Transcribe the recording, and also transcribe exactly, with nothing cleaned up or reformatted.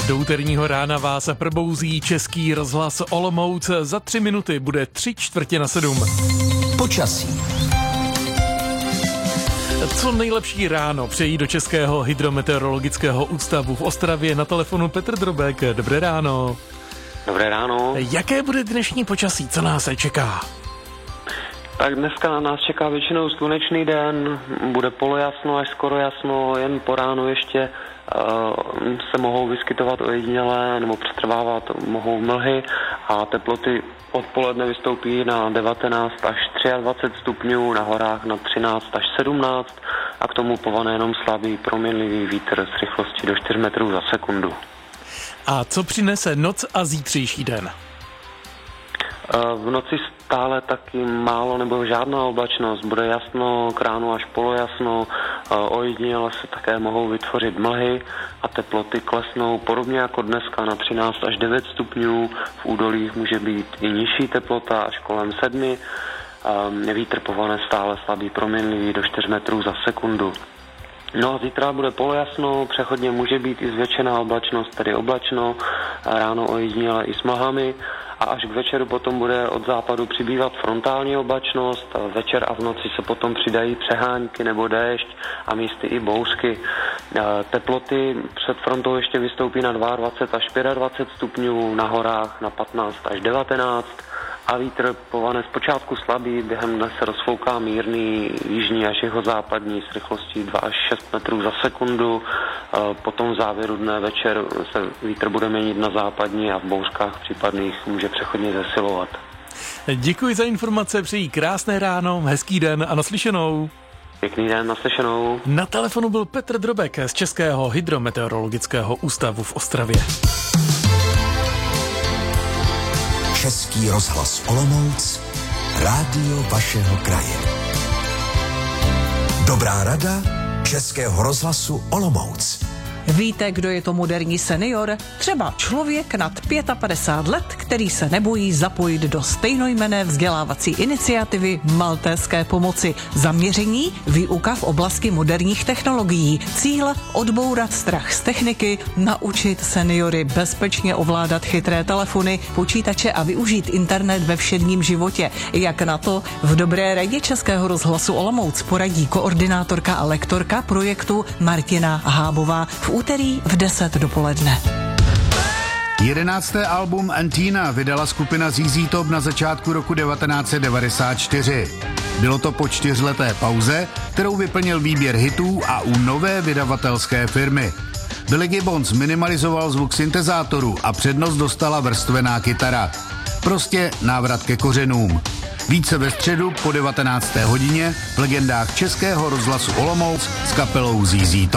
Do úterního rána vás probouzí Český rozhlas Olomouc. Za tři minuty bude tři čtvrtě na sedm. Počasí. Co nejlepší ráno přejí do Českého hydrometeorologického ústavu v Ostravě na telefonu Petr Drobek. Dobré ráno. Dobré ráno. Jaké bude dnešní počasí? Co nás čeká? Tak dneska nás čeká většinou slunečný den, bude polojasno až skoro jasno, jen po ránu ještě uh, se mohou vyskytovat ojedinělé nebo přetrvávat mohou mlhy a teploty odpoledne vystoupí na devatenáct až dvacet tři stupňů, na horách na třináct až sedmnáct a k tomu povane jenom slabý proměnlivý vítr s rychlostí do čtyři metrů za sekundu. A co přinese noc a zítřejší den? V noci stále taky málo nebo žádná oblačnost, bude jasno, k ránu až polojasno, ojediněle se také mohou vytvořit mlhy a teploty klesnou podobně jako dneska na třináct až devět stupňů, v údolích může být i nižší teplota až kolem sedmi, vítr povane stále slabý proměnlivý do čtyři metrů za sekundu. No a zítra bude polojasno, přechodně může být i zvětšená oblačnost, tedy oblačno, ráno ojediněle i s mlhami a až k večeru potom bude od západu přibývat frontální oblačnost, večer a v noci se potom přidají přehánky nebo déšť a místy i bouřky. Teploty před frontou ještě vystoupí na dvacet dva až dvacet pět stupňů, na horách na patnáct až devatenáct a vítr povane zpočátku slabý, během dne se rozfouká mírný jižní až jihozápadní s rychlostí dva až šest metrů za sekundu. Potom v závěru dne večer se vítr bude měnit na západní a v bouřkách případných může přechodně zesilovat. Děkuji za informace, přeji krásné ráno, hezký den a naslyšenou. Pěkný den, naslyšenou. Na telefonu byl Petr Drobek z Českého hydrometeorologického ústavu v Ostravě. Český rozhlas Olomouc, rádio vašeho kraje. Dobrá rada Českého rozhlasu Olomouc. Víte, kdo je to moderní senior? Třeba člověk nad padesát pět let, který se nebojí zapojit do stejnojmenné vzdělávací iniciativy Maltéské pomoci. Zaměření výuka v oblasti moderních technologií. Cíl odbourat strach z techniky, naučit seniory bezpečně ovládat chytré telefony, počítače a využít internet ve všedním životě. Jak na to v Dobré radě Českého rozhlasu Olomouc poradí koordinátorka a lektorka projektu Martina Hábová v úterý v deset dopoledne. Jedenácté album Antina vydala skupina Z Z Top na začátku roku devatenáct set devadesát čtyři. Bylo to po čtyřleté pauze, kterou vyplnil výběr hitů a u nové vydavatelské firmy. Billy Gibbons minimalizoval zvuk syntezátoru a přednost dostala vrstvená kytara. Prostě návrat ke kořenům. Více ve středu po devatenácté hodině v legendách Českého rozhlasu Olomouc s kapelou Z Z Top.